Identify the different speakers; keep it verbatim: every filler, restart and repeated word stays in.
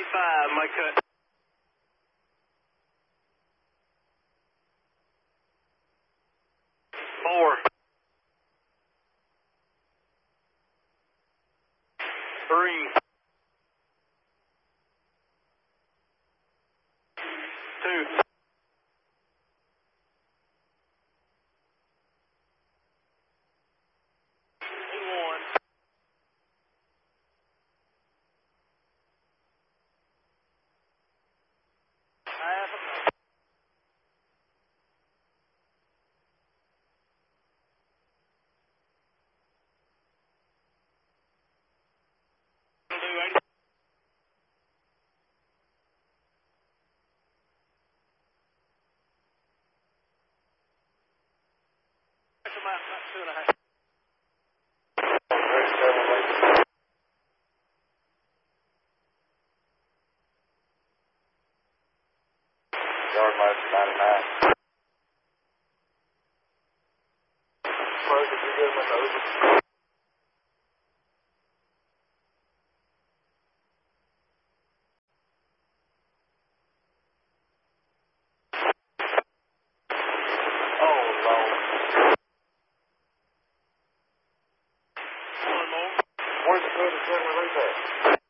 Speaker 1: ninety-five, my cut. Four. Three. Two. One. Half a minute. Do eighty. That's about two and a half. Yard mark ninety-nine. Close if you're good with those. Oh, Lord. One more. Where's the good and good release at?